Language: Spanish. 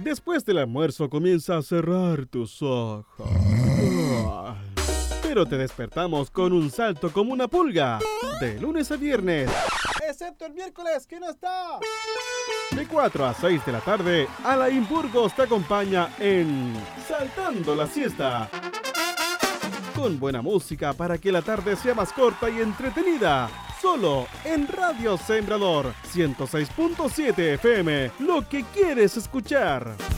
Después del almuerzo comienza a cerrar tus ojos. Pero te despertamos con un salto como una pulga. De lunes a viernes. Excepto el miércoles, que no está. De 4 a 6 de la tarde, Alain Burgos te acompaña en Saltando la Siesta. Con buena música para que la tarde sea más corta y entretenida. Solo en Radio Sembrador 106.7 FM. Lo que quieres escuchar.